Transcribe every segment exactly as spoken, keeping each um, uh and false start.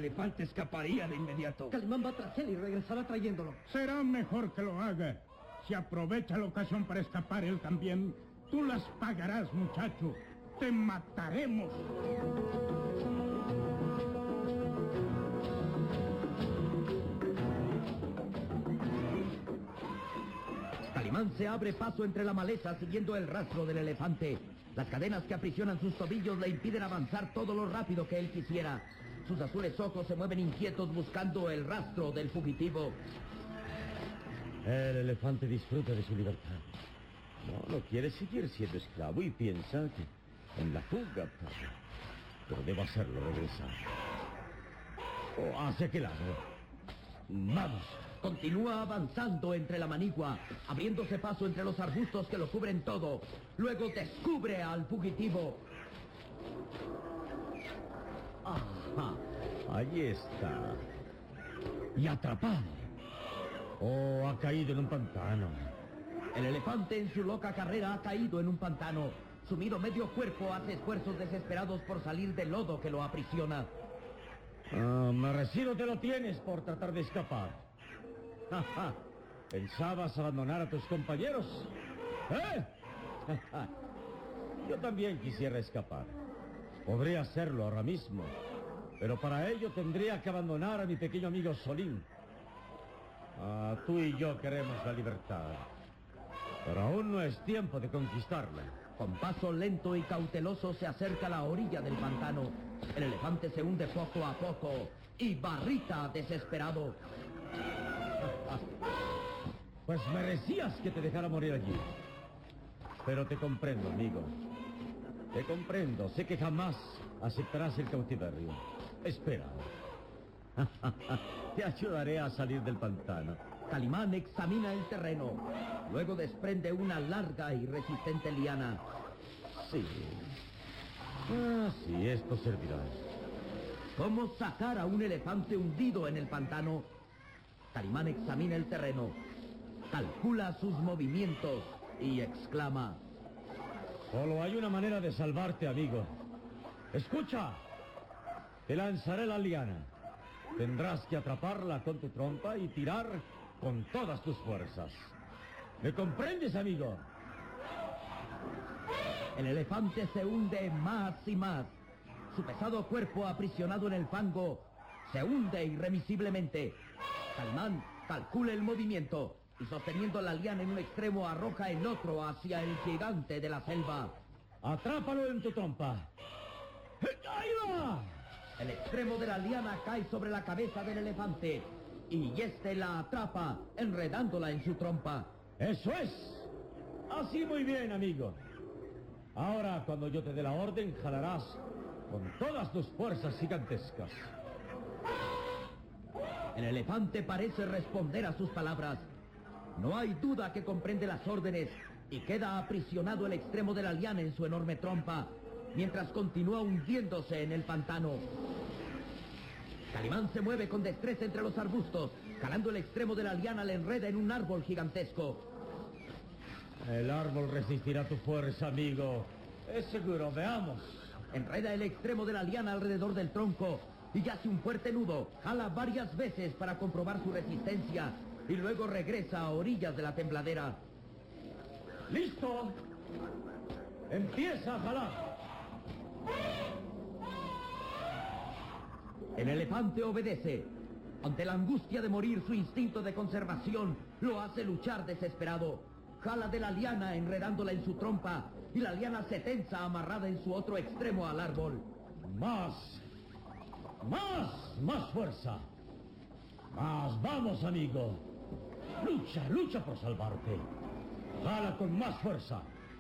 elefante escaparía de inmediato. Calimán va tras él y regresará trayéndolo. Será mejor que lo haga. Si aprovecha la ocasión para escapar él también, tú las pagarás, muchacho. Te mataremos. Calimán se abre paso entre la maleza siguiendo el rastro del elefante. Las cadenas que aprisionan sus tobillos le impiden avanzar todo lo rápido que él quisiera. Sus azules ojos se mueven inquietos buscando el rastro del fugitivo. El elefante disfruta de su libertad. No, no quiere seguir siendo esclavo y piensa que en la fuga, pero debo hacerlo regresar. ¿O hacia qué lado? Vamos. Continúa avanzando entre la manigua, abriéndose paso entre los arbustos que lo cubren todo. Luego descubre al fugitivo. Ajá, allí está. Y atrapado. Oh, ha caído en un pantano. El elefante en su loca carrera ha caído en un pantano. Sumido medio cuerpo hace esfuerzos desesperados por salir del lodo que lo aprisiona. Ah, merecido te lo tienes por tratar de escapar. ¿Pensabas abandonar a tus compañeros? ¿Eh? Yo también quisiera escapar. Podría hacerlo ahora mismo, pero para ello tendría que abandonar a mi pequeño amigo Solín. Ah, tú y yo queremos la libertad, pero aún no es tiempo de conquistarla. Con paso lento y cauteloso se acerca a la orilla del pantano. El elefante se hunde poco a poco y barrita desesperado. Pues merecías que te dejara morir allí. Pero te comprendo, amigo. Te comprendo. Sé que jamás aceptarás el cautiverio. Espera. Te ayudaré a salir del pantano. Calimán examina el terreno. Luego desprende una larga y resistente liana. Sí. Ah, sí, esto servirá. ¿Cómo sacar a un elefante hundido en el pantano? Calimán examina el terreno, calcula sus movimientos y exclama: solo hay una manera de salvarte, amigo. Escucha, te lanzaré la liana. Tendrás que atraparla con tu trompa y tirar con todas tus fuerzas. ¿Me comprendes, amigo? El elefante se hunde más y más. Su pesado cuerpo aprisionado en el fango se hunde irremisiblemente. Calimán calcula el movimiento y sosteniendo la liana en un extremo arroja el otro hacia el gigante de la selva. ¡Atrápalo en tu trompa! ¡Ahí va! El extremo de la liana cae sobre la cabeza del elefante y este la atrapa enredándola en su trompa. ¡Eso es! Así muy bien, amigo. Ahora, cuando yo te dé la orden, jalarás con todas tus fuerzas gigantescas. El elefante parece responder a sus palabras. No hay duda que comprende las órdenes y queda aprisionado el extremo de la liana en su enorme trompa, mientras continúa hundiéndose en el pantano. Calimán se mueve con destreza entre los arbustos. Jalando el extremo de la liana le enreda en un árbol gigantesco. El árbol resistirá tu fuerza, amigo. Es seguro, veamos. Enreda el extremo de la liana alrededor del tronco y hace un fuerte nudo. Jala varias veces para comprobar su resistencia y luego regresa a orillas de la tembladera. ¡Listo! ¡Empieza a jalar! El elefante obedece. Ante la angustia de morir, su instinto de conservación lo hace luchar desesperado. Jala de la liana enredándola en su trompa y la liana se tensa amarrada en su otro extremo al árbol. ¡Más! ¡Más! ¡Más fuerza! ¡Más! ¡Vamos, amigo! ¡Lucha! ¡Lucha por salvarte! ¡Jala con más fuerza!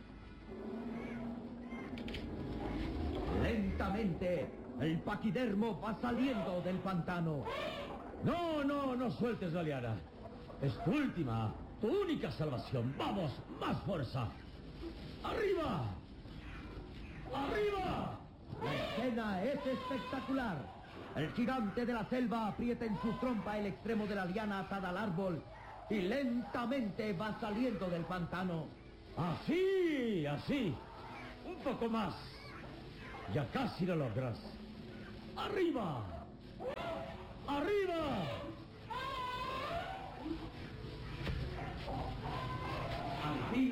Lentamente, el paquidermo va saliendo del pantano. ¡No, no, no sueltes la liana! Es tu última, tu única salvación. ¡Vamos! ¡Más fuerza! ¡Arriba! ¡Arriba! La escena es espectacular. El gigante de la selva aprieta en su trompa el extremo de la liana atada al árbol y lentamente va saliendo del pantano. ¡Así! ¡Así! ¡Un poco más! Ya casi lo logras. ¡Arriba!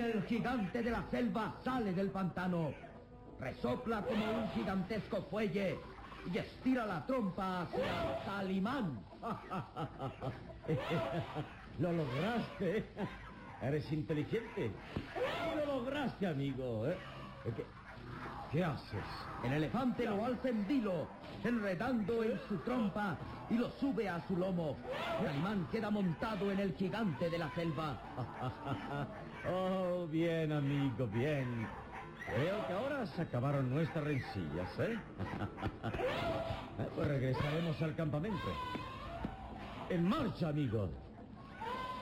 el gigante de la selva sale del pantano. Resopla como un gigantesco fuelle y estira la trompa hacia Calimán. Lo lograste. Eres inteligente. Lo lograste, amigo. ¿eh? ¿Qué, ¿Qué haces? El elefante lo alza en vilo, enredando en su trompa, y lo sube a su lomo. Calimán queda montado en el gigante de la selva. Oh, bien, amigo, bien. Creo que ahora se acabaron nuestras rencillas, ¿eh? Pues regresaremos al campamento. En marcha, amigo.